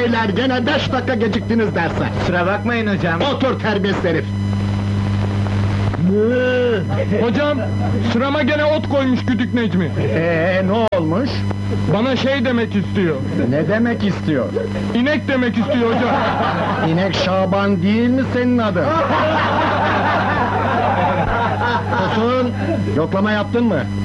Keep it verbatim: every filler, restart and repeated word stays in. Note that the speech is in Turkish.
beyler, gene beş dakika geciktiniz derse. Kusura bakmayın hocam. Otur terbiyesiz herif! Hocam, sırama gene ot koymuş Güdük Necmi. Ee, ne olmuş? Bana şey demek istiyor. Ne demek istiyor? İnek demek istiyor hocam. İnek Şaban değil mi senin adın? Tosun, yoklama yaptın mı?